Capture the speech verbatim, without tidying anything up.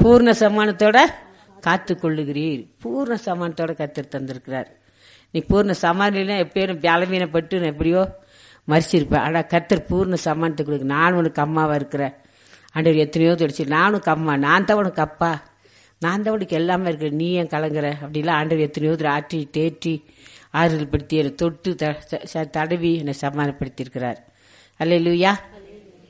பூர்ண சமானத்தோட காத்து கொள்ளுகிறீர். பூர்ண சமானத்தோட கத்தர் தந்திருக்கிறார். நீ பூர்ண சமானில எப்பயும் பலவீனப்பட்டு நான் எப்படியோ மறிச்சிருப்பேன். ஆனா கத்தர் பூர்ண சமானத்தை கொடுக்கு. நான் உனக்கு அம்மாவா இருக்கிறேன். ஆண்டவர் எத்தனையோ தொடிச்சு நானும் கம்மா, நான் தான் உனக்கு அப்பா, நான் தான் உனக்கு எல்லாமே இருக்கிறேன், நீ ஏன் கலங்குற அப்படிலாம் ஆண்டவர் எத்தனையோ ஆற்றி தேற்றி ஆறுதல் படுத்தி தொட்டு தடவி என்னை சமாதானப்படுத்தி இருக்கிறார். அல்லேலூயா.